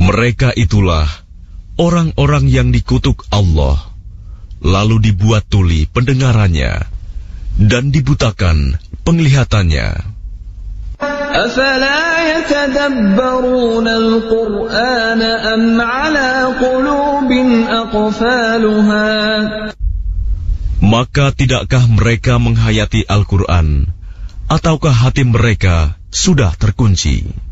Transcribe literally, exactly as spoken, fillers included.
Mereka itulah orang-orang yang dikutuk Allah, lalu dibuat tuli pendengarannya dan dibutakan penglihatannya. أَفَلَا يَتَدَبَّرُونَ الْقُرْآنَ أَمْ عَلَى قُلُوبٍ أَقْفَالُهَا. Maka tidakkah mereka menghayati Al-Quran, ataukah hati mereka sudah terkunci?